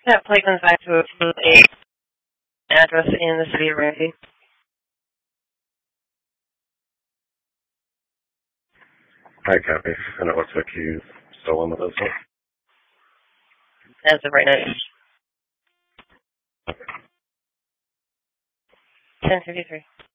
That plate comes back to a address in the city of Ramsey. I copy. And it looks like he's still on with us. As of right now. 10:53.